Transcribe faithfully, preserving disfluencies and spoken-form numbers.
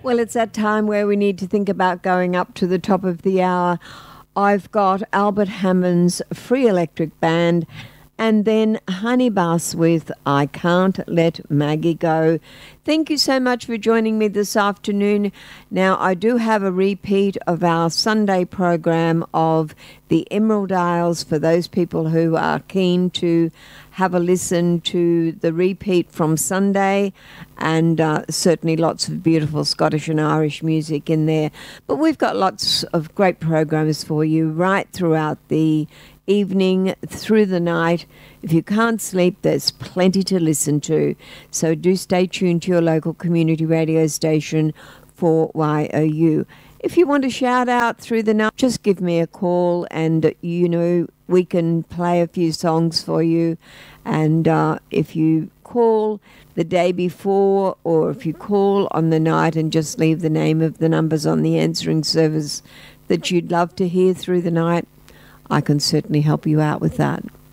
Well, it's that time where we need to think about going up to the top of the hour. I've got Albert Hammond's Free Electric Band, and then Honey Bass with I Can't Let Maggie Go. Thank you so much for joining me this afternoon. Now, I do have a repeat of our Sunday program of the Emerald Isles for those people who are keen to have a listen to the repeat from Sunday, and uh, certainly lots of beautiful Scottish and Irish music in there. But we've got lots of great programs for you right throughout the evening, through the night. If you can't sleep, there's plenty to listen to. So do stay tuned to your local community radio station for Y O U. If you want to shout out through the night, just give me a call, and, you know, we can play a few songs for you. And uh, if you call the day before, or if you call on the night and just leave the name of the numbers on the answering service that you'd love to hear through the night, I can certainly help you out with that.